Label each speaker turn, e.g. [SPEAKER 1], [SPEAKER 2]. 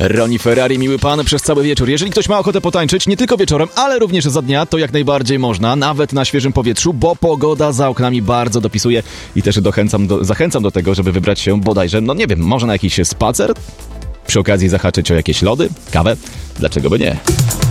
[SPEAKER 1] Ronnie Ferrari, miły pan, przez cały wieczór. Jeżeli ktoś ma ochotę potańczyć, nie tylko wieczorem, ale również za dnia, to jak najbardziej można, nawet na świeżym powietrzu, bo pogoda za oknami bardzo dopisuje i też zachęcam do tego, żeby wybrać się bodajże, no nie wiem, może na jakiś spacer? Przy okazji zahaczyć o jakieś lody, kawę? Dlaczego by nie?